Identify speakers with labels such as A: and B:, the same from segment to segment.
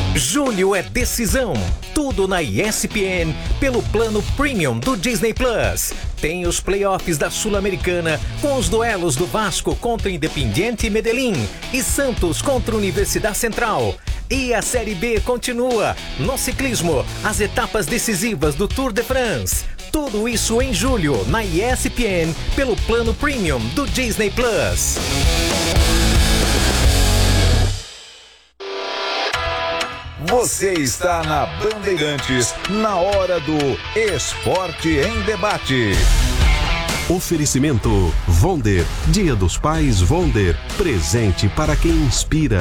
A: Julho é decisão. Tudo na ESPN pelo plano Premium do Disney Plus. Tem os playoffs da Sul-Americana com os duelos do Vasco contra Independiente Medellín e Santos contra Universidade Central. E a Série B continua. No ciclismo, as etapas decisivas do Tour de France. Tudo isso em julho na ESPN pelo plano Premium do Disney Plus.
B: Você está na Bandeirantes, na hora do Esporte em Debate.
C: Oferecimento Vonder, Dia dos Pais Vonder, presente para quem inspira.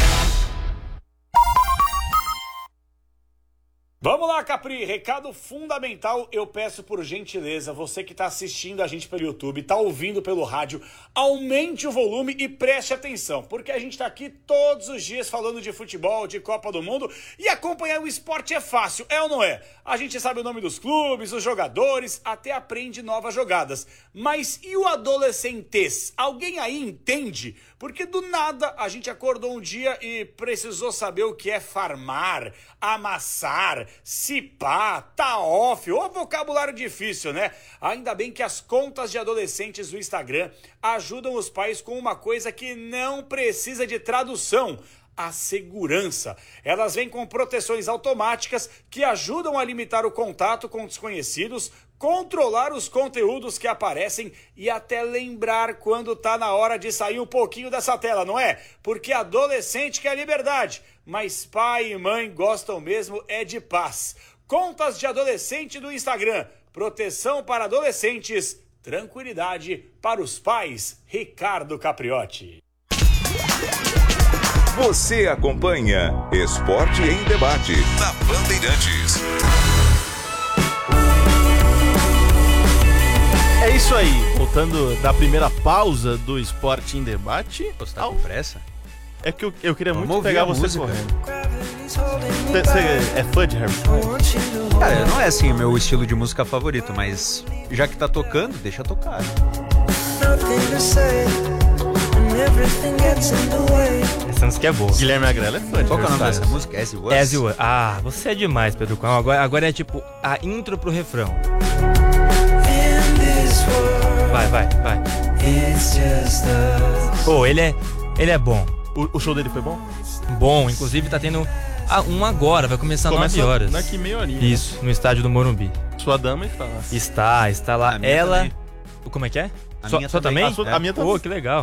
D: Vamos lá, Capri, recado fundamental, eu peço por gentileza, você que está assistindo a gente pelo YouTube, está ouvindo pelo rádio, aumente o volume e preste atenção, porque a gente está aqui todos os dias falando de futebol, de Copa do Mundo, e acompanhar o esporte é fácil, é ou não é? A gente sabe o nome dos clubes, os jogadores, até aprende novas jogadas, mas e o adolescentez? Alguém aí entende? Porque do nada a gente acordou um dia e precisou saber o que é farmar, amassar, cipá, tá off, ô vocabulário difícil, né? Ainda bem que as contas de adolescentes do Instagram ajudam os pais com uma coisa que não precisa de tradução: a segurança. Elas vêm com proteções automáticas que ajudam a limitar o contato com desconhecidos, controlar os conteúdos que aparecem e até lembrar quando tá na hora de sair um pouquinho dessa tela, não é? Porque adolescente quer liberdade, mas pai e mãe gostam mesmo é de paz. Contas de adolescente do Instagram, proteção para adolescentes, tranquilidade para os pais. Ricardo Capriotti.
B: Você acompanha Esporte em Debate na Bandeirantes.
E: É isso aí, voltando da primeira pausa do Esporte em Debate.
F: Você tá com pressa?
E: É que eu queria
F: Vamos
E: muito pegar você
F: música.
E: correndo. Você é fã de Harry Styles?
F: Cara, não é assim o meu estilo de música favorito, mas já que tá tocando, deixa tocar.
G: Essa música é boa.
E: Guilherme Agrela é fã de
F: Qual que é o
E: Harry
F: nome
E: Styles.
F: dessa música? As It Was?
G: As You Were. Ah, você é demais, Pedro Cão. Agora é tipo a intro pro refrão. Vai. Pô, ele é bom.
E: O show dele foi bom?
G: Bom, inclusive tá tendo um agora, vai começar 9 horas.
E: Daqui meia horinha.
G: Isso, no estádio do Morumbi.
E: Sua dama está lá.
G: Está lá.
F: A minha
G: Ela.
F: também.
G: Como é que é?
F: A
G: Sua
F: minha
G: também?
F: também.
E: A minha também.
G: Pô, que legal.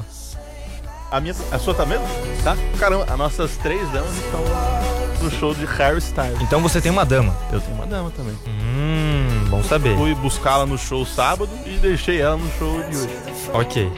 E: A sua tá mesmo?
F: Tá?
E: Caramba, as nossas 3 damas estão no show de Harry Styles.
G: Então você tem uma dama.
E: Eu tenho uma dama também.
G: Bom saber.
E: Fui buscá-la no show sábado e deixei ela no show de hoje.
G: Ok.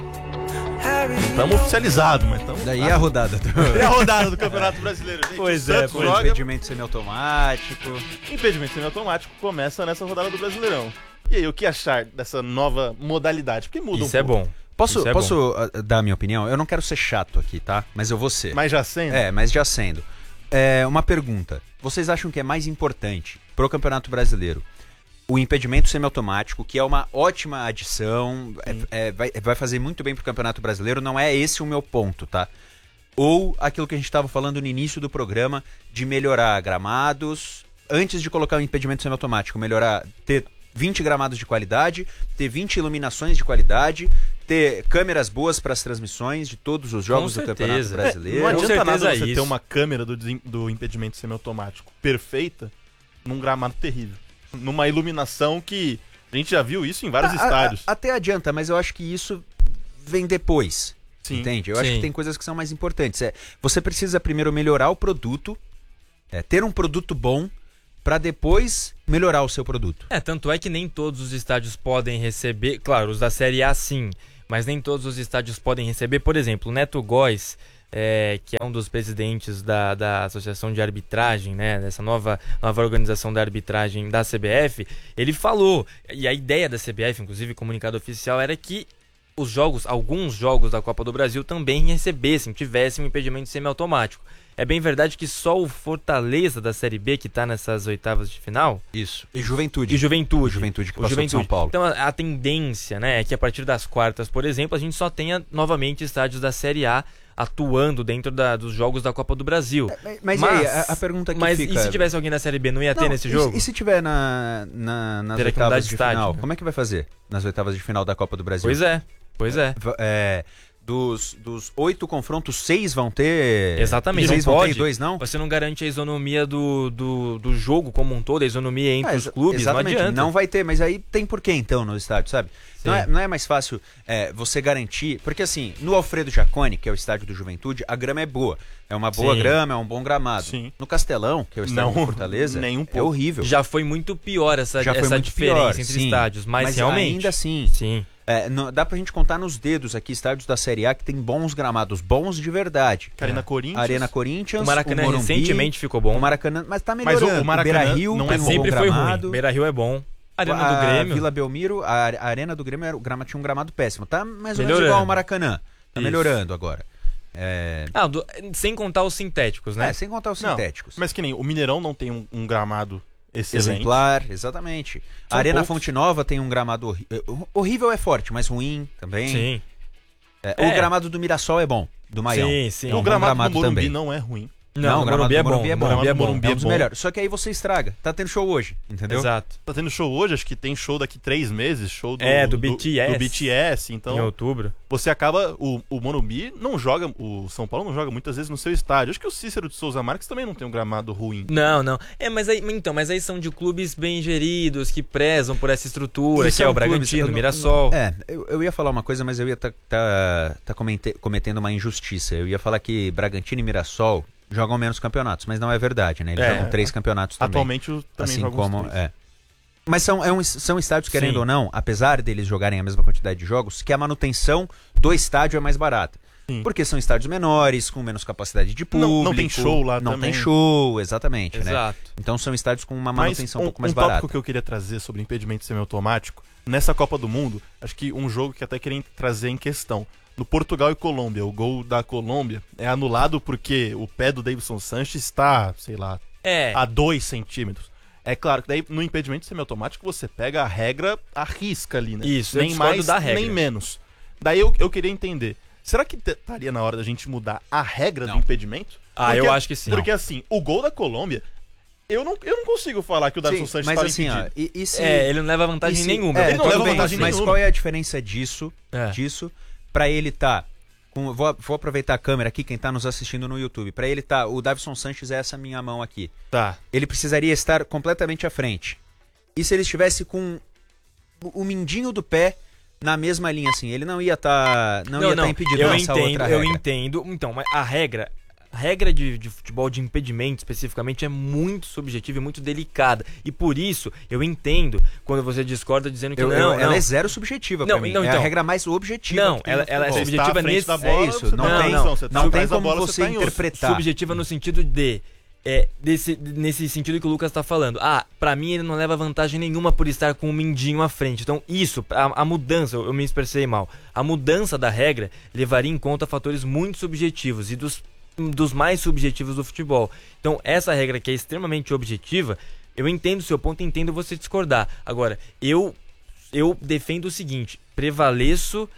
E: Estamos oficializados, mas estamos...
F: Daí a rodada.
E: E a rodada do Campeonato Brasileiro, gente.
G: Pois
E: O
G: é,
E: Santos
G: pois é.
E: joga...
F: Impedimento semiautomático.
E: Impedimento semiautomático começa nessa rodada do Brasileirão. E aí, o que achar dessa nova modalidade? Porque muda
G: Isso
E: um
G: é
E: pouco.
G: bom.
F: Posso
G: Isso é bom.
F: dar a minha opinião? Eu não quero ser chato aqui, tá? Mas eu vou ser.
E: Mas já sendo?
F: Mas já sendo. Uma pergunta. Vocês acham que é mais importante pro Campeonato Brasileiro o impedimento semiautomático, que é uma ótima adição, vai fazer muito bem pro Campeonato Brasileiro, não é esse o meu ponto, tá? Ou aquilo que a gente estava falando no início do programa, de melhorar gramados, antes de colocar o impedimento semiautomático, ter 20 gramados de qualidade, ter 20 iluminações de qualidade, ter câmeras boas para as transmissões de todos os jogos do Campeonato Brasileiro.
E: Não adianta nada
G: certeza
E: você
G: isso.
E: ter uma câmera do impedimento semiautomático perfeita num gramado terrível. Numa iluminação que a gente já viu isso em vários estádios.
F: Até adianta, mas eu acho que isso vem depois.
E: Sim.
F: Entende? Eu acho que tem coisas que são mais importantes. Você precisa primeiro melhorar o produto, ter um produto bom, para depois melhorar o seu produto.
G: Tanto é que nem todos os estádios podem receber, claro, os da Série A sim, mas nem todos os estádios podem receber. Por exemplo, o Neto Góes, que é um dos presidentes da Associação de Arbitragem, né, dessa nova organização da arbitragem da CBF, ele falou, e a ideia da CBF, inclusive o comunicado oficial, era que alguns jogos da Copa do Brasil também tivessem um impedimento semiautomático. É bem verdade que só o Fortaleza da Série B, que está nessas oitavas de final...
F: Isso. E Juventude.
G: Juventude
F: que passou de São Paulo.
G: Então a tendência, né, é que a partir das quartas, por exemplo, a gente só tenha novamente estádios da Série A atuando dentro dos jogos da Copa do Brasil.
F: Mas aí, a pergunta que
G: mas
F: fica...
G: e se tivesse alguém da Série B, não ia ter nesse jogo?
F: E se tiver nas
G: Teria que mudar
F: oitavas
G: de
F: de
G: estádio,
F: final?
G: né?
F: Como é que vai fazer nas oitavas de final da Copa do Brasil?
G: Pois é.
F: Dos 8 confrontos, 6 vão ter...
G: Exatamente,
F: 6
G: não
F: vão
G: pode.
F: ter e 2 não?
G: Você não garante a isonomia do jogo como um todo, a isonomia entre os clubes,
F: exatamente,
G: não adianta.
F: não vai ter, mas aí tem por que então no estádio, sabe? Não é mais fácil você garantir, porque assim, no Alfredo Jaconi, que é o estádio do Juventude, a grama é boa. É uma boa grama, é um bom gramado.
E: Sim.
F: No Castelão, que é o estádio do Fortaleza,
E: nem um
F: é
E: pouco.
F: horrível.
G: Já foi muito pior essa
F: muito
G: diferença
F: pior,
G: entre
F: sim.
G: estádios, mas realmente...
F: ainda assim...
G: Sim.
F: Dá pra gente contar nos dedos aqui estádios da Série A que tem bons gramados, bons de verdade. Arena Corinthians,
G: O Maracanã
F: Morumbi,
G: recentemente ficou bom.
F: O Maracanã, mas tá melhorando.
E: Mas o Maracanã
F: Beira-Rio
E: não
F: tem
E: é
F: um
G: Sempre
F: bom
G: foi
F: gramado.
G: ruim. Beira-Rio é bom. Arena do Grêmio.
F: Vila Belmiro, a Arena do Grêmio tinha um gramado péssimo. Tá mais ou menos
G: Melhorando.
F: igual ao Maracanã. Tá
G: Isso.
F: melhorando agora.
G: Sem contar os sintéticos, né?
F: Sem contar os
E: Não,
F: sintéticos.
E: mas que nem o Mineirão não tem um gramado excelente.
F: Exemplar, exatamente. A
E: São
F: Arena
E: poucos.
F: Fonte Nova tem um gramado horrível é forte, mas ruim também.
G: Sim.
F: O gramado do Mirassol é bom, do Maião.
G: Sim.
F: É um
E: O
F: bom
E: gramado do Morumbi
F: também.
E: não é ruim.
G: Não, o Morumbi é bom.
F: Morumbi é bom.
G: O Morumbi é bom.
E: Morumbi
F: É
E: é
F: um dos
E: bom.
F: melhores. Só que aí você estraga. Tá tendo show hoje, entendeu?
G: Exato.
E: Tá tendo show hoje, acho que tem show daqui 3 meses, show do
G: BTS.
E: Do BTS,
G: Em
E: então
G: outubro.
E: você acaba, o Morumbi não joga, o São Paulo não joga muitas vezes no seu estádio. Acho que o Cícero de Souza Marques também não tem um gramado ruim.
G: Não. Mas aí são de clubes bem geridos, que prezam por essa estrutura,
F: E
G: que é
F: são
G: o Bragantino,
F: clubes-
G: Mirassol.
F: Eu ia falar uma coisa, mas eu ia tá cometendo uma injustiça. Eu ia falar que Bragantino e Mirassol jogam menos campeonatos, mas não é verdade, né? Eles jogam 3 campeonatos também.
E: Atualmente também
F: assim
E: jogam
F: como
E: os 3.
F: Mas são estádios, querendo
G: Sim.
F: ou não, apesar deles jogarem a mesma quantidade de jogos, que a manutenção do estádio é mais barata.
E: Sim.
F: Porque são estádios menores, com menos capacidade de público.
E: Não tem show lá
F: Não
E: também.
F: tem show, exatamente, né?
G: Exato.
F: Então são estádios com uma
E: Mas
F: manutenção um pouco mais
E: tópico
F: barata.
E: que eu queria trazer sobre impedimento semiautomático, nessa Copa do Mundo, acho que um jogo que até queria trazer em questão. No Portugal e Colômbia, o gol da Colômbia é anulado porque o pé do Davinson Sanches está, sei lá, a 2 centímetros. É claro que daí no impedimento semiautomático você pega a regra à risca ali, né?
G: Isso, eu
E: nem
G: discordo
E: mais,
G: da regra.
E: nem menos. Daí eu queria entender, será que estaria na hora da gente mudar a regra do impedimento?
G: Eu acho que sim.
E: Porque assim, o gol da Colômbia, eu não consigo falar que o Davinson Sanches
F: mas
E: estava
F: assim,
E: impedido.
F: e se...
G: Ele não leva vantagem nenhuma.
E: ele não
F: tudo
E: leva
F: bem,
E: vantagem
F: mas
E: nenhuma.
F: qual é a diferença disso pra ele tá vou aproveitar a câmera aqui, quem tá nos assistindo no YouTube, pra ele tá, o Davinson Sanches é essa minha mão aqui.
G: Tá.
F: Ele precisaria estar completamente à frente. E se ele estivesse com o mindinho do pé na mesma linha assim, ele não ia estar impedido nessa outra regra.
G: Eu entendo. Então, mas a regra de futebol de impedimento, especificamente, é muito subjetiva e muito delicada. E por isso, eu entendo quando você discorda dizendo que
F: ela é zero subjetiva pra mim. É a regra mais objetiva.
G: Não, ela é
E: Você está
G: subjetiva
E: à frente
G: nesse...
E: da bola,
F: é isso.
E: você
F: Não
E: tá
F: tem,
E: na posição,
F: não tem
E: atrás da
F: como
E: bola,
F: você
E: tá em outra.
F: interpretar.
G: Subjetiva no sentido de... nesse sentido que o Lucas tá falando. Pra mim ele não leva vantagem nenhuma por estar com o mindinho à frente. Então isso, a mudança, eu me expressei mal. A mudança da regra levaria em conta fatores muito subjetivos e dos mais subjetivos do futebol. Então essa regra que é extremamente objetiva, eu entendo o seu ponto, entendo você discordar. Agora, eu defendo o seguinte, prevaleço,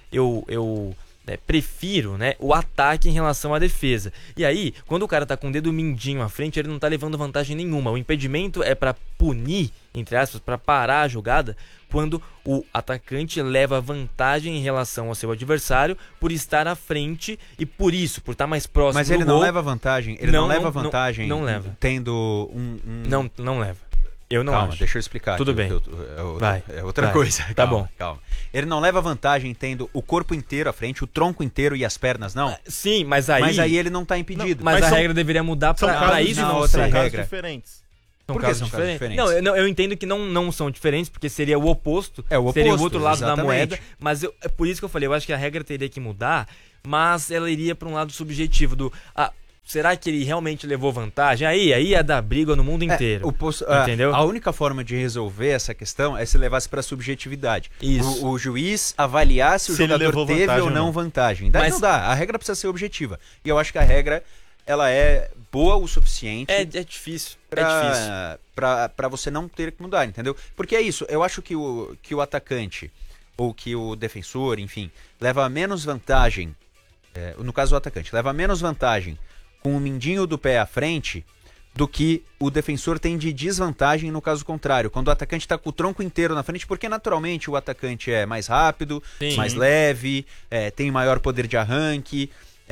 G: prefiro, né, o ataque em relação à defesa. E aí, quando o cara tá com o dedo mindinho à frente, ele não tá levando vantagem nenhuma. O impedimento é pra punir, entre aspas, pra parar a jogada, quando o atacante leva vantagem em relação ao seu adversário por estar à frente e por estar mais próximo
F: Mas
G: do
F: ele
G: gol.
F: não leva vantagem,
G: Não leva.
F: Tendo
G: Não leva. Eu não
F: Calma,
G: acho.
F: deixa eu explicar.
G: Tudo
F: aqui,
G: bem.
F: Vai. É outra
G: Vai.
F: coisa.
G: Tá
F: Calma,
G: bom.
F: Calma. Ele não leva vantagem tendo o corpo inteiro à frente, o tronco inteiro e as pernas, não?
G: Sim, mas aí
F: ele não tá impedido.
G: Mas a
E: são-
G: regra deveria mudar
E: São
G: pra
E: casos
G: isso
F: na
G: não
F: outra
G: ser.
F: regra.
E: diferentes.
G: São
F: Por que
G: casos
F: são casos
G: diferentes?
F: diferentes?
G: Não, eu entendo que não são diferentes, porque seria o oposto.
F: É o oposto,
G: seria o outro lado da
F: exatamente.
G: moeda. Mas é por isso que eu falei, eu acho que a regra teria que mudar, mas ela iria para um lado subjetivo do... será que ele realmente levou vantagem? Aí ia dar briga no mundo inteiro. Entendeu?
F: A única forma de resolver essa questão é se levasse para subjetividade.
G: Isso.
F: O juiz avaliasse
E: Se
F: o
E: ele
F: jogador
E: levou
F: teve
E: vantagem
F: ou
E: ou
F: não
E: não.
F: vantagem. Daí
G: Mas-
F: não dá. A regra precisa ser objetiva. E eu acho que a regra ela é boa o suficiente
G: É difícil. É difícil.
F: pra você não ter que mudar, entendeu? Porque é isso. Eu acho que o atacante ou que o defensor, enfim, leva menos vantagem no caso o atacante, leva menos vantagem com o mindinho do pé à frente do que o defensor tem de desvantagem no caso contrário, quando o atacante está com o tronco inteiro na frente, porque naturalmente o atacante é mais rápido, mais leve, tem maior poder de arranque,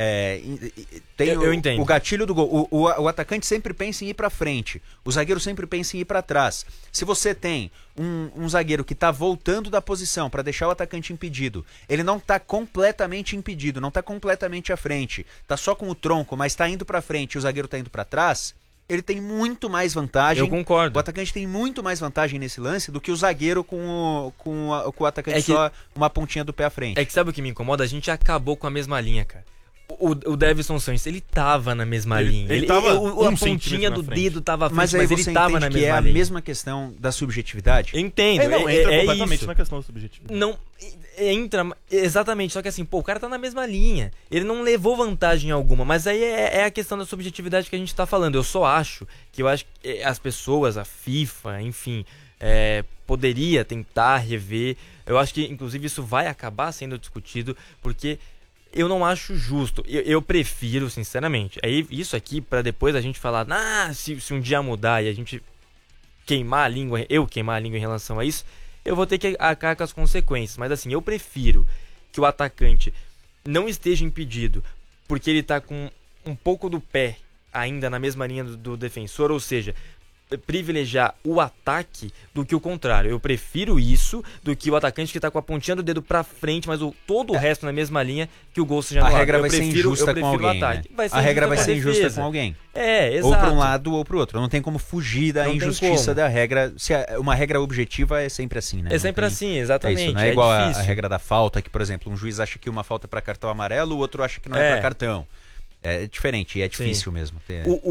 F: tem
G: eu entendo.
F: O gatilho do gol. O atacante sempre pensa em ir para frente, o zagueiro sempre pensa em ir para trás. Se você tem um zagueiro que está voltando da posição para deixar o atacante impedido, ele não está completamente impedido, não está completamente à frente, está só com o tronco, mas está indo para frente e o zagueiro está indo para trás, ele tem muito mais vantagem.
G: Eu concordo.
F: O atacante tem muito mais vantagem nesse lance do que o zagueiro com o atacante só uma pontinha do pé à frente.
G: É que sabe o que me incomoda? A gente acabou com a mesma linha, cara. O Davinson Sanches, ele tava na mesma linha.
E: Ele tava
G: a pontinha do dedo tava à frente,
F: mas aí
G: ele
F: você
G: tava
F: entende
G: na
F: que
G: mesma
F: é a
G: linha.
F: mesma questão da subjetividade?
G: Eu entendo.
E: Entra completamente
G: isso.
E: na questão do subjetivo.
G: Não, entra, exatamente, só que assim, o cara tá na mesma linha. Ele não levou vantagem alguma, mas aí é a questão da subjetividade que a gente tá falando. Eu acho que as pessoas, a FIFA, enfim, poderia tentar rever. Eu acho que, inclusive, isso vai acabar sendo discutido, porque eu não acho justo. Eu prefiro, sinceramente, isso aqui pra depois a gente falar, se um dia mudar e a gente queimar a língua em relação a isso, eu vou ter que arcar com as consequências. Mas assim, eu prefiro que o atacante não esteja impedido porque ele tá com um pouco do pé ainda na mesma linha do defensor, ou seja, privilegiar o ataque do que o contrário. Eu prefiro isso do que o atacante que tá com a pontinha do dedo pra frente, mas todo o resto na mesma linha, que o gol seja anulado.
F: A regra vai ser injusta com alguém, né? A regra vai ser injusta com alguém.
G: Exato.
F: Ou para um lado ou para o outro. Não tem como fugir da injustiça da regra. Uma regra objetiva é sempre assim, né?
G: É sempre assim, exatamente.
F: Isso, não é igual a regra da falta, que, por exemplo, um juiz acha que uma falta é para cartão amarelo, o outro acha que não é para cartão. É diferente, é difícil mesmo.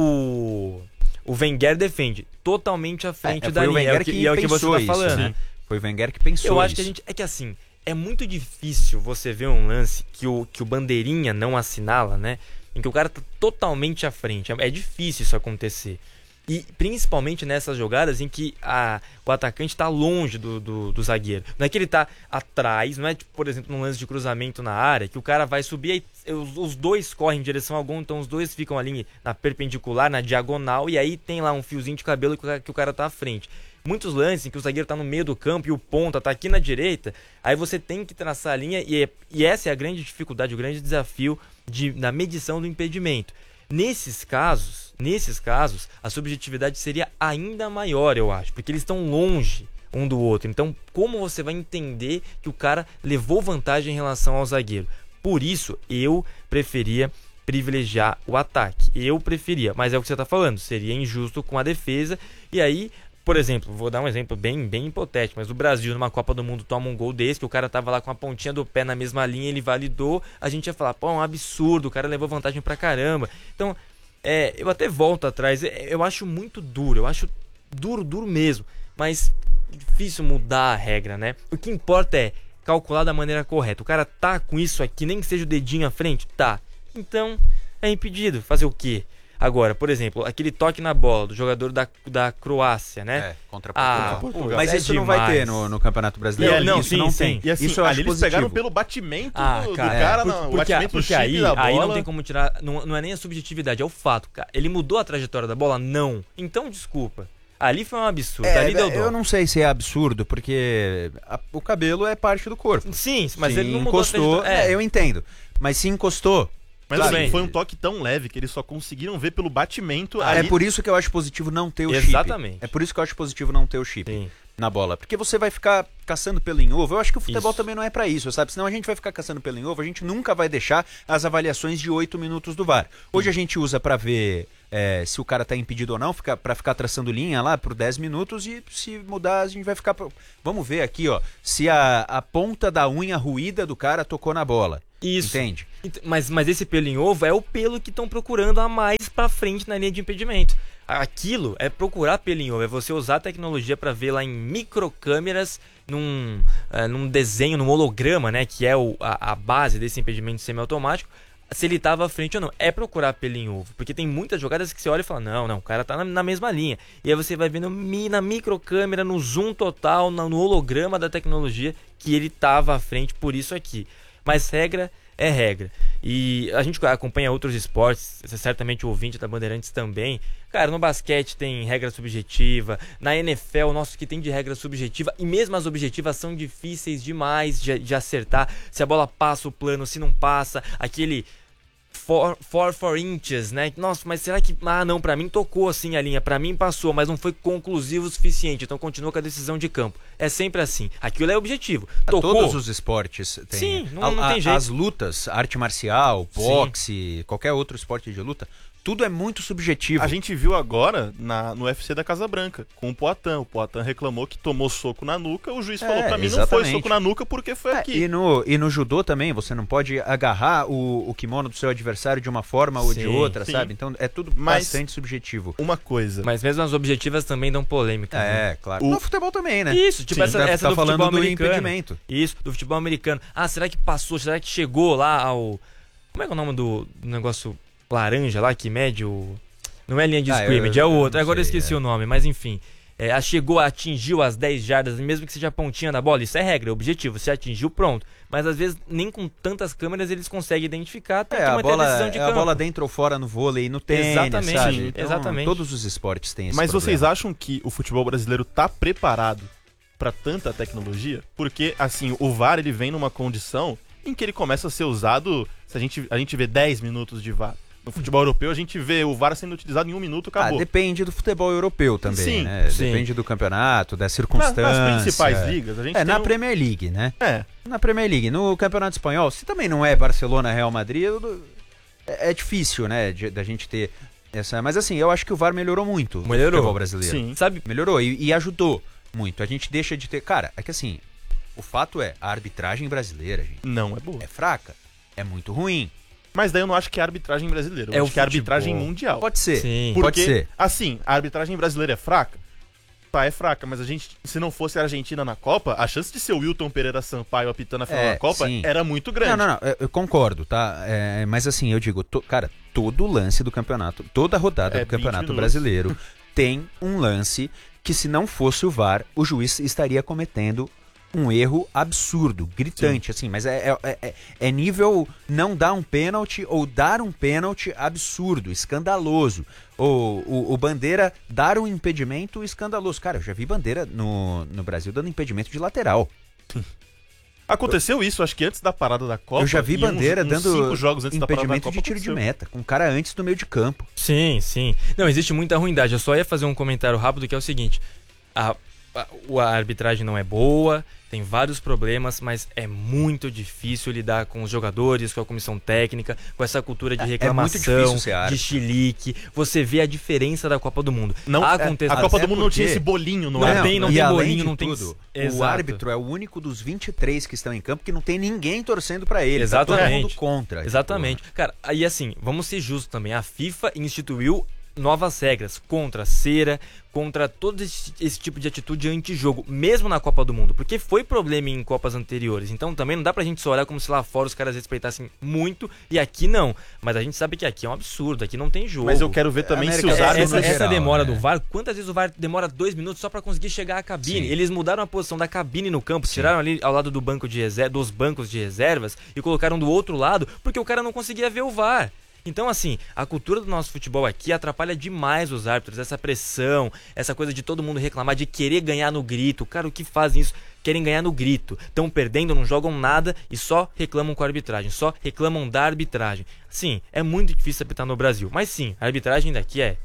G: O Wenger defende totalmente à frente da linha.
F: Foi o Wenger que
G: é o que você tá falando.
F: Né? Foi o Wenger que pensou
G: Eu acho que é que assim, é muito difícil você ver um lance que o bandeirinha não assinala, né? Em que o cara tá totalmente à frente. É difícil isso acontecer. E principalmente nessas jogadas em que o atacante está longe do zagueiro. Não é que ele está atrás, não é tipo, por exemplo, num lance de cruzamento na área, que o cara vai subir e os dois correm em direção ao gol, então os dois ficam ali na perpendicular, na diagonal, e aí tem lá um fiozinho de cabelo que o cara está à frente. Muitos lances em que o zagueiro está no meio do campo e o ponta está aqui na direita, aí você tem que traçar a linha e essa é a grande dificuldade, o grande desafio na medição do impedimento. Nesses casos, a subjetividade seria ainda maior, eu acho, porque eles estão longe um do outro. Então, como você vai entender que o cara levou vantagem em relação ao zagueiro? Por isso, eu preferia privilegiar o ataque. Mas é o que você está falando, seria injusto com a defesa. E aí, por exemplo, vou dar um exemplo bem hipotético, mas o Brasil numa Copa do Mundo toma um gol desse, que o cara tava lá com a pontinha do pé na mesma linha, ele validou, a gente ia falar, é um absurdo, o cara levou vantagem pra caramba. Então, eu até volto atrás, eu acho muito duro, eu acho duro mesmo, mas difícil mudar a regra, né? O que importa é calcular da maneira correta. O cara tá com isso aqui, nem que seja o dedinho à frente, tá. Então, é impedido. Fazer o quê? Agora, por exemplo, aquele toque na bola do jogador da Croácia, né?
F: Contra Portugal. Mas isso
G: demais.
F: não vai ter no Campeonato Brasileiro?
G: Não,
F: isso não tem.
E: E assim,
F: isso eu acho
E: ali eles
F: positivo.
E: pegaram pelo batimento do cara, o batimento
G: porque
E: chip da bola.
G: aí não tem como tirar, não é nem a subjetividade, é o fato, cara. Ele mudou a trajetória da bola? Não. Então, desculpa. Ali foi um absurdo, ali deu dó.
F: Eu não sei se é absurdo, porque o cabelo é parte do corpo.
G: Sim, mas
F: se
G: ele não mudou
F: encostou,
G: a trajetória.
F: eu entendo. Mas se encostou...
E: Mas
G: Claro,
E: assim, foi um toque tão leve que eles só conseguiram ver pelo batimento
F: É
E: ali.
F: por isso que eu acho positivo não ter o chip.
G: Exatamente.
F: É por isso que eu acho positivo não ter o chip na bola. Porque você vai ficar caçando pelo em ovo. Eu acho que o futebol também não é pra isso, sabe? Senão a gente vai ficar caçando pelo em ovo, a gente nunca vai deixar as avaliações de 8 minutos do VAR. Hoje a gente usa pra ver se o cara tá impedido ou não, pra ficar traçando linha lá por 10 minutos e se mudar a gente vai ficar... Vamos ver aqui, ó, se a ponta da unha ruída do cara tocou na bola.
G: Isso.
F: Entende?
G: Mas esse pelo em ovo é o pelo que estão procurando a mais pra frente na linha de impedimento. Aquilo é procurar pelo em ovo, é você usar a tecnologia para ver lá em microcâmeras, num desenho, num holograma, né, que é a base desse impedimento semiautomático, se ele estava à frente ou não. É procurar pelo em ovo, porque tem muitas jogadas que você olha e fala, não, o cara tá na mesma linha. E aí você vai vendo na microcâmera, no zoom total, no holograma da tecnologia, que ele estava à frente por isso aqui. Mas regra é regra. E a gente acompanha outros esportes, certamente o ouvinte da Bandeirantes também. Cara, no basquete tem regra subjetiva, na NFL, nossa, que tem de regra subjetiva, e mesmo as objetivas são difíceis demais de acertar, se a bola passa o plano, se não passa, aquele 4 inches, né? Nossa, mas será que... Ah, não, pra mim tocou assim a linha, pra mim passou, mas não foi conclusivo o suficiente, então continua com a decisão de campo. É sempre assim. Aquilo é objetivo. Tocou.
F: Todos os esportes têm.
G: Sim, não tem jeito.
F: As lutas, arte marcial, boxe, qualquer outro esporte de luta, tudo é muito subjetivo.
E: A gente viu agora no UFC da Casa Branca, com o Poatan. O Poatan reclamou que tomou soco na nuca, o juiz falou pra mim,
F: exatamente.
E: não foi soco na nuca porque foi aqui.
F: E no judô também, você não pode agarrar o kimono do seu adversário de uma forma ou de outra, sabe? Então é tudo bastante subjetivo.
E: Uma coisa.
G: Mas mesmo as objetivas também dão polêmica.
F: Né? Claro. No futebol também, né?
G: Isso, tipo essa
F: tá
G: do
F: falando
G: futebol
F: do
G: americano.
F: impedimento.
G: Isso, do futebol americano. Ah, será que passou? Será que chegou lá ao... Como é que é o nome do negócio laranja lá que mede o... Não é linha de scrimmage, é o outro. Agora eu esqueci o nome, mas enfim. Atingiu as 10 jardas, mesmo que seja a pontinha da bola. Isso é regra, é objetivo. Se atingiu, pronto. Mas às vezes, nem com tantas câmeras eles conseguem identificar. Tem que manter a decisão de campo.
F: A bola dentro ou fora no vôlei e no tênis,
G: exatamente,
F: sabe? Então,
G: exatamente.
F: Todos os esportes têm esse
E: Mas
F: problema.
E: vocês acham que o futebol brasileiro tá preparado para tanta tecnologia? Porque, assim, o VAR ele vem numa condição em que ele começa a ser usado... Se a gente vê 10 minutos de VAR. No futebol europeu, a gente vê o VAR sendo utilizado em 1 minuto, acabou.
F: Depende do futebol europeu também,
E: sim,
F: né?
E: sim.
F: Depende do campeonato, das circunstâncias.
E: Nas principais ligas, a gente tem
F: na Premier League, né?
E: É.
F: Na Premier League. No Campeonato Espanhol, se também não é Barcelona, Real Madrid, é difícil, né, da gente ter essa... Mas assim, eu acho que o VAR melhorou muito no futebol brasileiro.
E: Sim.
F: Sabe? Melhorou e ajudou muito. A gente deixa de ter... Cara, é que assim, o fato é, a arbitragem brasileira, gente,
E: não é boa.
F: É fraca, é muito ruim.
E: Mas daí eu não acho que é a arbitragem brasileira, eu acho que é a arbitragem mundial.
F: Pode ser.
G: Sim.
E: Porque,
F: pode ser.
E: assim, a arbitragem brasileira é fraca? Tá, é fraca, mas a gente, se não fosse a Argentina na Copa, a chance de ser o Wilton Pereira Sampaio apitando a final da Copa era muito grande.
F: Não, eu concordo, tá? Mas assim, eu digo, cara, todo lance do campeonato, toda rodada do Campeonato Brasileiro tem um lance que, se não fosse o VAR, o juiz estaria cometendo um erro absurdo, gritante, assim, mas é nível não dar um pênalti ou dar um pênalti absurdo, escandaloso. O Bandeira dar um impedimento escandaloso. Cara, eu já vi Bandeira no Brasil dando impedimento de lateral.
E: Aconteceu isso, acho que antes da parada da Copa.
F: Eu já vi Bandeira dando
E: 5 jogos antes da parada da
F: impedimento
E: Copa,
F: de tiro de meta, com o cara antes do meio de campo.
G: Sim, sim. Não, existe muita ruindade. Eu só ia fazer um comentário rápido que é o seguinte. A arbitragem não é boa, tem vários problemas, mas é muito difícil lidar com os jogadores, com a comissão técnica, com essa cultura de reclamação, de chilique. Você vê a diferença da Copa do Mundo.
E: A Copa do Mundo não tinha esse bolinho no
G: árbitro. Não tem bolinho, não tem
F: tudo. O árbitro é o único dos 23 que estão em campo que não tem ninguém torcendo pra ele.
G: Exatamente.
F: Tá todo mundo contra.
G: Exatamente. Cara, aí assim, vamos ser justos também. A FIFA instituiu novas regras contra cera, contra todo esse tipo de atitude antijogo, mesmo na Copa do Mundo, porque foi problema em Copas anteriores. Então também não dá pra gente só olhar como se lá fora os caras respeitassem muito e aqui não. Mas a gente sabe que aqui é um absurdo, aqui não tem jogo.
E: Mas eu quero ver também se os árbitros...
G: Essa demora do VAR, quantas vezes o VAR demora 2 minutos só pra conseguir chegar à cabine? Sim. Eles mudaram a posição da cabine no campo, tiraram ali ao lado do banco dos bancos de reservas e colocaram do outro lado porque o cara não conseguia ver o VAR. Então, assim, a cultura do nosso futebol aqui atrapalha demais os árbitros, essa pressão, essa coisa de todo mundo reclamar, de querer ganhar no grito. Cara, o que fazem isso? Querem ganhar no grito. Estão perdendo, não jogam nada e só reclamam com a arbitragem, só reclamam da arbitragem. Sim, é muito difícil apitar no Brasil, mas sim, a arbitragem daqui é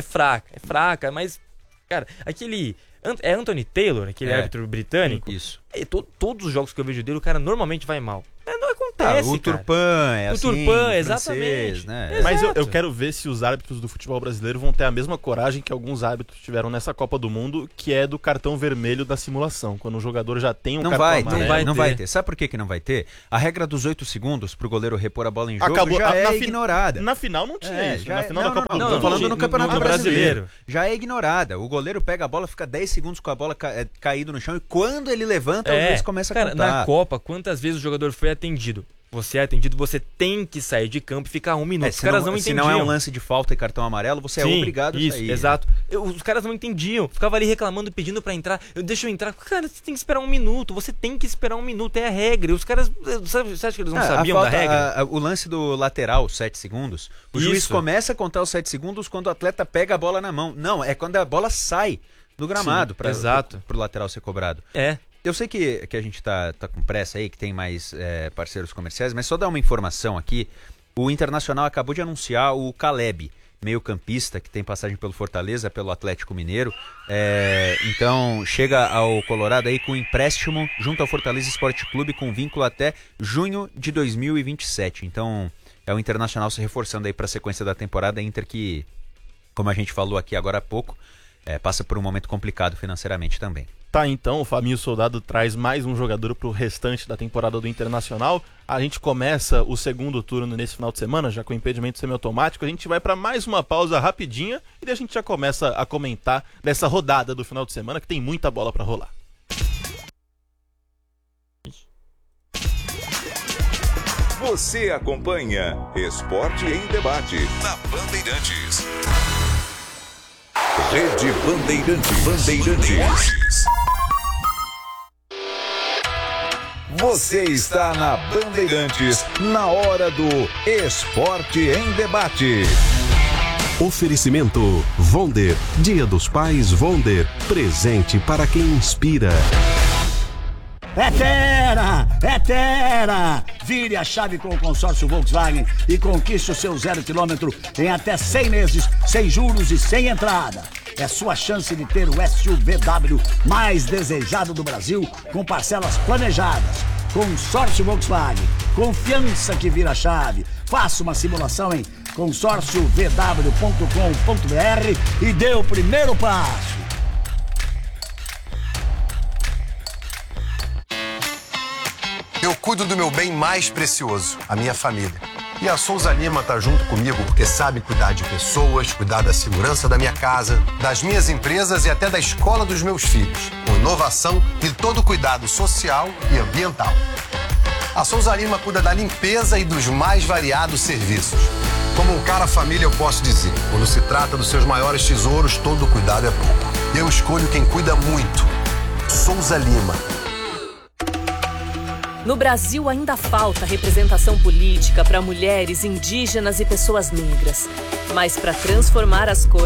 G: fraca, mas, cara, aquele... É Anthony Taylor, aquele árbitro britânico?
F: Isso.
G: Todos os jogos que eu vejo dele, o cara normalmente vai mal. Não acontece,
F: o Turpan é assim,
G: o Turpan,
F: exatamente.
G: Né?
E: Mas eu quero ver se os árbitros do futebol brasileiro vão ter a mesma coragem que alguns árbitros tiveram nessa Copa do Mundo, que é do cartão vermelho da simulação, quando o jogador já tem cartão amarelo.
F: Não vai ter. Sabe por que não vai ter? A regra dos 8 segundos pro goleiro repor a bola em jogo ignorada.
E: Na final não tinha isso. Na final da Copa
F: do Mundo. Tô falando no Campeonato Brasileiro. Já é ignorada. O goleiro pega a bola, fica 10 segundos com a bola caído no chão e quando ele levanta, o juiz começa a contar.
G: Na Copa, quantas vezes o jogador foi atendido? Você é atendido, você tem que sair de campo e ficar 1 minuto. Os caras não entendiam.
F: Se não é um lance de falta e cartão amarelo, você é obrigado a sair.
G: Exato. Os caras não entendiam. Ficava ali reclamando, pedindo pra entrar. Deixa eu entrar. Cara, você tem que esperar 1 minuto. Você tem que esperar 1 minuto. É a regra. E os caras... Você acha que eles não sabiam da regra?
F: O lance do lateral, 7 segundos. O juiz começa a contar os 7 segundos quando o atleta pega a bola na mão. Não, é quando a bola sai do gramado pro lateral ser cobrado.
G: É.
F: Eu sei que a gente tá com pressa aí, que tem mais parceiros comerciais, mas só dar uma informação aqui. O Internacional acabou de anunciar o Caleb, meio-campista, que tem passagem pelo Fortaleza, pelo Atlético Mineiro. Então, chega ao Colorado aí com empréstimo junto ao Fortaleza Esporte Clube, com vínculo até junho de 2027. Então, é o Internacional se reforçando aí para a sequência da temporada. Inter que, como a gente falou aqui agora há pouco, passa por um momento complicado financeiramente também.
E: Tá, então, o Fabinho Soldado traz mais um jogador pro restante da temporada do Internacional. A gente começa o segundo turno nesse final de semana, já com impedimento semiautomático. A gente vai para mais uma pausa rapidinha e daí a gente já começa a comentar dessa rodada do final de semana, que tem muita bola para rolar.
B: Você acompanha Esporte em Debate na Bandeirantes. Rede Bandeirantes. Você está na Bandeirantes, na hora do Esporte em Debate.
C: Oferecimento Vonder, Dia dos Pais Vonder, presente para quem inspira.
H: É Terra! Vire a chave com o consórcio Volkswagen e conquiste o seu 0 km em até 100 meses, sem juros e sem entrada. É sua chance de ter o SUVW mais desejado do Brasil, com parcelas planejadas. Consórcio Volkswagen, confiança que vira chave. Faça uma simulação em consórciovw.com.br e dê o primeiro passo.
I: Eu cuido do meu bem mais precioso, a minha família. E a Souza Lima tá junto comigo porque sabe cuidar de pessoas, cuidar da segurança da minha casa, das minhas empresas e até da escola dos meus filhos, com inovação e todo cuidado social e ambiental. A Souza Lima cuida da limpeza e dos mais variados serviços. Como um cara família, eu posso dizer, quando se trata dos seus maiores tesouros, todo cuidado é pouco. Eu escolho quem cuida muito. Souza Lima.
J: No Brasil ainda falta representação política para mulheres, indígenas e pessoas negras. Mas para transformar as coisas